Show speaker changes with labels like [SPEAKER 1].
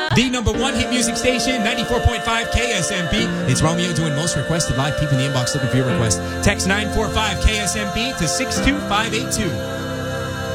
[SPEAKER 1] The number one hit music station, 94.5 KSMP. It's Romeo doing most requested live. People in the inbox looking for your request. Text 945 KSMP to 62582.